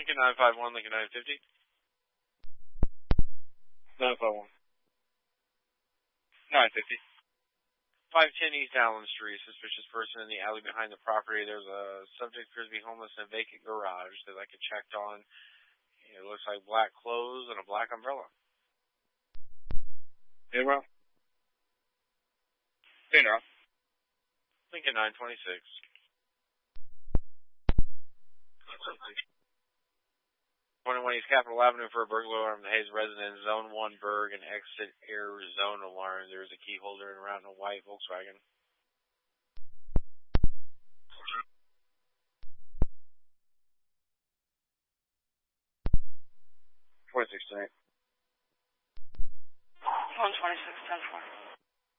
Lincoln 951, Lincoln 950. 951. 950. 510 East Allen Street. Suspicious person in the alley behind the property. There's a subject appears to be homeless in a vacant garage that I could checked on. It looks like black clothes and a black umbrella. Hey, Rob. Hey, Rob. Lincoln 926. 21 East Capitol Avenue for a burglar on the Hayes residence, Zone 1 Berg, and exit Arizona alarm. There's a key holder and around a white Volkswagen. Twenty-six tonight. 126, 10-4.